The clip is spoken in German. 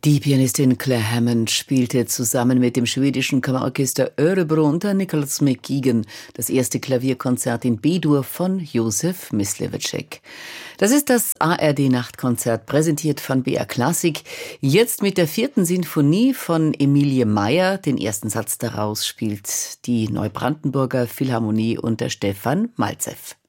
Die Pianistin Claire Hammond spielte zusammen mit dem schwedischen Kammerorchester Örebro unter Nicholas McGuigan das erste Klavierkonzert in B-Dur von Josef Myslewitschek. Das ist das ARD-Nachtkonzert, präsentiert von BR Klassik. Jetzt mit der 4. Sinfonie von Emilie Meyer. Den ersten Satz daraus spielt die Neubrandenburger Philharmonie unter Stefan Malzew.